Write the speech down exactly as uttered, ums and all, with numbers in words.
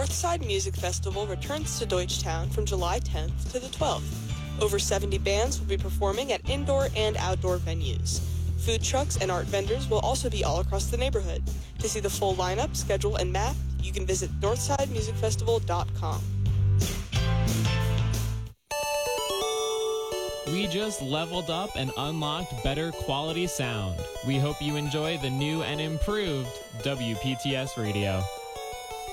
Northside Music Festival returns to Deutschtown from July tenth to the twelfth. Over seventy bands will be performing at indoor and outdoor venues. Food trucks and art vendors will also be all across the neighborhood. To see the full lineup, schedule, and map, you can visit northside music festival dot com. We just leveled up and unlocked better quality sound. We hope you enjoy the new and improved W P T S Radio.